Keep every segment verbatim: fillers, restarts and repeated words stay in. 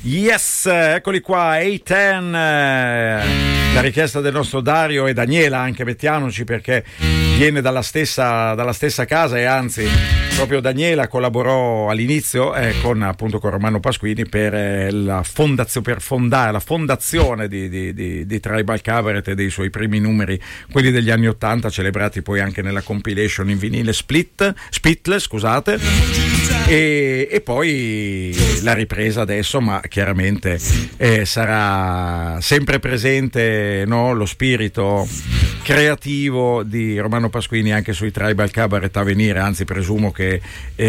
Yes, eccoli qua, A dieci, la richiesta del nostro Dario e Daniela, anche mettiamoci, perché viene dalla stessa, dalla stessa casa, e anzi proprio Daniela collaborò all'inizio eh, con appunto con Romano Pasquini per eh, la fondazio, per fondare la fondazione di, di, di, di Tribal Cabaret e dei suoi primi numeri, quelli degli anni ottanta, celebrati poi anche nella compilation in vinile Split, Spitless, scusate, e, e poi la ripresa adesso, ma chiaramente eh, sarà sempre presente, no, lo spirito creativo di Romano Pasquini anche sui Tribal Cabaret a venire, anzi presumo che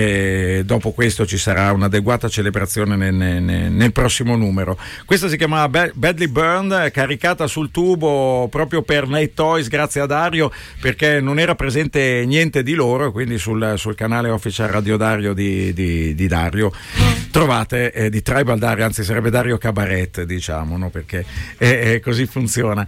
eh, dopo questo ci sarà un'adeguata celebrazione nel, nel, nel prossimo numero. Questa si chiamava Badly Burned, caricata sul tubo proprio per Night Toys, grazie a Dario, perché non era presente niente di loro, quindi sul, sul canale Official Radio Dario di, di, di Dario trovate eh, di Tribal Dario, anzi sarebbe Dario Cabaret, diciamo, no? Perché eh, eh, così funziona,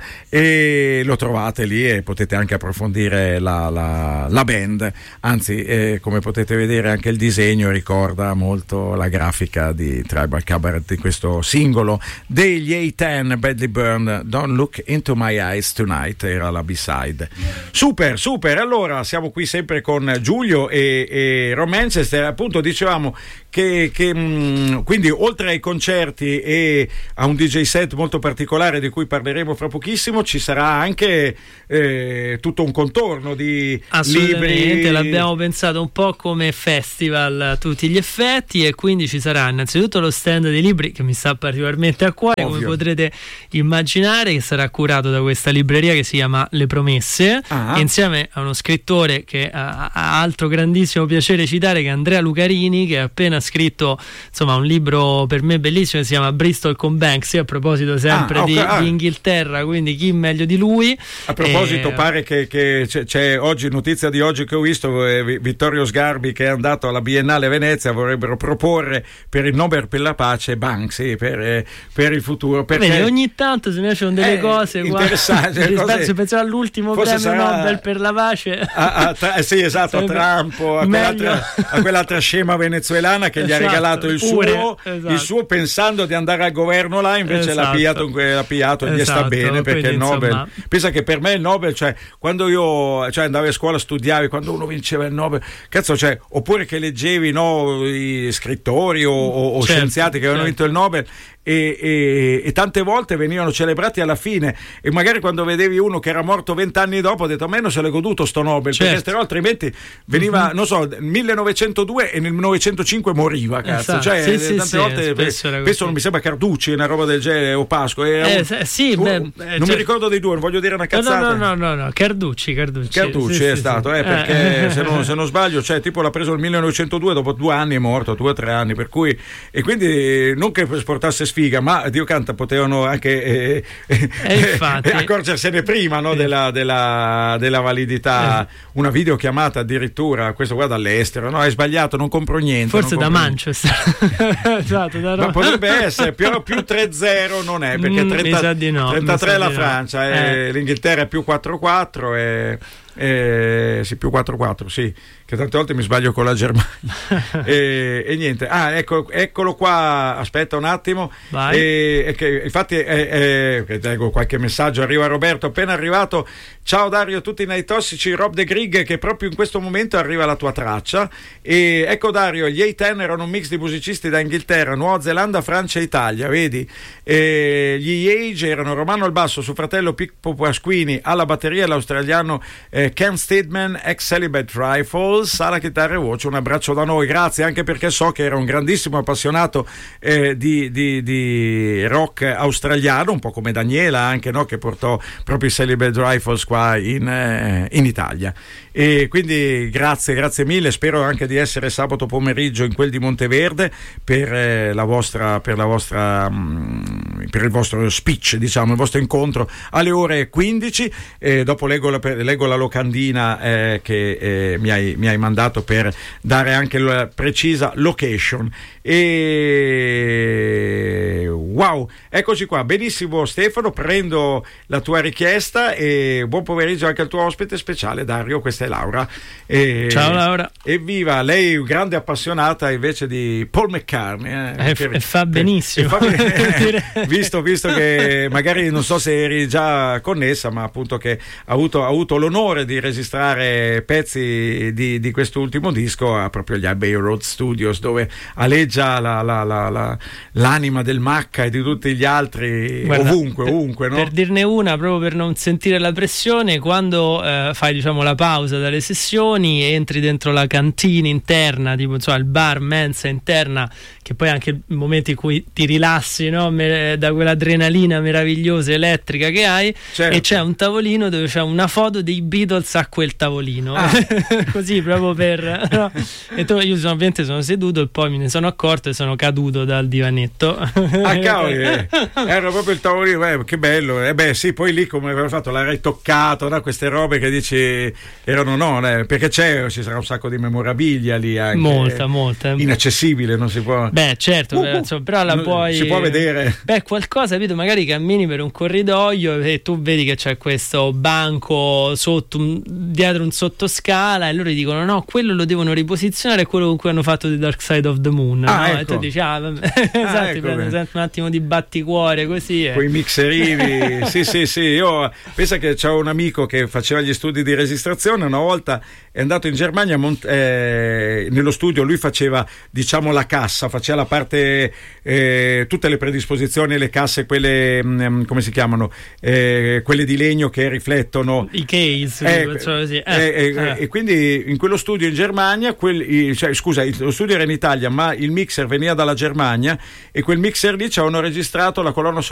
e lo trovate lì e potete anche approfondire la, la, la band, anzi eh, come potete vedere anche il disegno ricorda molto la grafica di Tribal Cabaret, di questo singolo degli A dieci, Badly Burned, Don't Look Into My Eyes Tonight, era la B-side. Super, super, allora siamo qui sempre con Giulio e, e Ron Manchester, appunto dicevamo che, che mh, quindi oltre ai concerti e a un D J set molto particolare di cui parleremo fra pochissimo, ci sarà anche eh, tutto un contorno di assolutamente libri. L'abbiamo pensato un po' come festival a tutti gli effetti, e quindi ci sarà innanzitutto lo stand dei libri che mi sta particolarmente a cuore, ovvio, come potrete immaginare, che sarà curato da questa libreria che si chiama Le Promesse, ah. insieme a uno scrittore che ha, ha altro grandissimo piacere citare, che è Andrea Lucarini, che ha appena scritto insomma un libro per me bellissimo che si chiama Bristol con Banksy, a proposito sempre ah, okay. di, ah. di Inghilterra, quindi chi meglio di lui. A proposito, eh, pare che, che c'è, c'è oggi, notizia di oggi che ho visto, eh, Vittorio Sgarbi, che è andato alla Biennale Venezia, vorrebbero proporre per il Nobel per la pace Banksy per, eh, per il futuro, perché Vedi, ogni tanto se ne escono delle eh, cose interessanti, cose, se pensiamo all'ultimo premio sarà... Nobel per la pace a, a tra... eh, sì, esatto, a Trump, a quell'altra, a quell'altra scema venezuelana che esatto, gli ha regalato il pure, suo, esatto. il suo pensando di andare al governo là, invece esatto. l'ha pigliato, l'ha pigliato esatto, gli sta bene, perché quindi, il Nobel insomma... pensa che per me il Nobel, cioè quando io cioè, andavo a scuola, studiavi, quando uno vinceva il Nobel, cazzo, cioè, oppure che leggevi, no, i scrittori o, o certo, scienziati che avevano certo. vinto il Nobel, E, e, e tante volte venivano celebrati alla fine, e magari quando vedevi uno che era morto vent'anni dopo, ho detto a me non se l'è goduto sto Nobel, certo. perché altrimenti veniva, uh-huh. non so, millenovecentodue e nel millenovecentocinque moriva, cazzo, esatto. cioè sì, sì, tante sì, volte penso, non mi sembra Carducci, una roba del genere, o Pasqua, eh, un, sì, un, beh, non cioè, mi ricordo dei due, non voglio dire una cazzata. No, no, no, no, no Carducci, Carducci, Carducci sì, è sì, stato, sì. Eh, perché se non, se non sbaglio, cioè tipo l'ha preso nel millenovecentodue, dopo due anni è morto, due o tre anni, per cui, e quindi non che sportasse sfiga, ma Dio canta, potevano anche eh, e infatti, eh, accorgersene prima, no, della, della, della validità. Eh. Una videochiamata addirittura, questo guarda all'estero, no, hai sbagliato, non compro niente. Forse non da compro Manchester. Esatto, da ma potrebbe essere, più, più tre zero non è, perché trenta, mm, di no, trentatré la di Francia, no. e eh. l'Inghilterra è più quattro quattro e... Eh, sì, più quattro quattro, sì, che tante volte mi sbaglio con la Germania. e, e niente, ah, ecco, eccolo qua, aspetta un attimo. E, e che, infatti eh, eh, leggo qualche messaggio, arriva Roberto, appena arrivato, ciao Dario, tutti nei tossici, Rob De Grig, che proprio in questo momento arriva la tua traccia. E ecco Dario, gli A dieci erano un mix di musicisti da Inghilterra, Nuova Zelanda, Francia e Italia, vedi? E gli Age erano Romano al basso, suo fratello Pippo Pasquini alla batteria, l'australiano eh, Ken Steedman, ex Celibate Rifles, alla chitarra e voce. Un abbraccio da noi, grazie, anche perché so che era un grandissimo appassionato eh, di, di, di rock australiano, un po' come Daniela anche, no? Che portò proprio i Celibate Rifles qua in, eh, in Italia. E quindi grazie, grazie mille, spero anche di essere sabato pomeriggio in quel di Monteverde per eh, la vostra, per la vostra mh, per il vostro speech, diciamo, il vostro incontro alle ore quindici. E dopo leggo la, leggo la locandina eh, che eh, mi, hai, mi hai mandato per dare anche la precisa location. E wow, Wow, eccoci qua, benissimo Stefano, prendo la tua richiesta e buon pomeriggio anche al tuo ospite speciale Dario, questa è Laura. E, ciao Laura. Evviva, lei è grande appassionata invece di Paul McCartney. Eh, e, che, e fa benissimo. Che, e fa, visto, visto che magari non so se eri già connessa, ma appunto che ha avuto, ha avuto l'onore di registrare pezzi di, di questo ultimo disco a proprio gli Abbey Road Studios, dove aleggia la, la, la, la, l'anima del Macca e di tutti gli altri. Guarda, ovunque, per, ovunque, no? Per dirne una, proprio per non sentire la pressione, quando eh, fai diciamo la pausa dalle sessioni e entri dentro la cantina interna, tipo insomma il bar, mensa interna, che poi è anche il momento in cui ti rilassi, no? Me, da quell'adrenalina meravigliosa elettrica che hai, certo. E c'è un tavolino dove c'è una foto dei Beatles a quel tavolino, ah. Così proprio per no? E tu, io sono, ovviamente sono seduto e poi me ne sono accorto e sono caduto dal divanetto. Ah cavoli, eh. Era proprio il tavolino, eh, che bello, eh beh sì, poi lì come aveva fatto, l'hai toccato, no? Queste robe che dici erano no, eh, perché c'è, ci sarà un sacco di memorabilia lì anche, molta, molta, inaccessibile, non si può, beh certo, uh, insomma, però la puoi, si può vedere, beh qualcosa, vedo, magari cammini per un corridoio e tu vedi che c'è questo banco sotto, dietro un sottoscala e loro dicono no, quello lo devono riposizionare, è quello con cui hanno fatto The Dark Side of the Moon, ah, no? ecco. E tu dici ah vabbè, esatto, ah, ecco, prendi un attimo di batticuore così, quei mixerini. sì sì sì, io penso che c'ho un amico che faceva gli studi di registrazione, una volta è andato in Germania, mont- eh, nello studio lui faceva diciamo la cassa, faceva la parte, eh, tutte le predisposizioni, le casse, quelle mh, come si chiamano, eh, quelle di legno che riflettono i case, eh, tipo, così. Eh, eh, eh. E quindi in quello studio in Germania quel, cioè, scusa, lo studio era in Italia ma il mixer veniva dalla Germania e quel mixer lì ci avevano registrato la colonna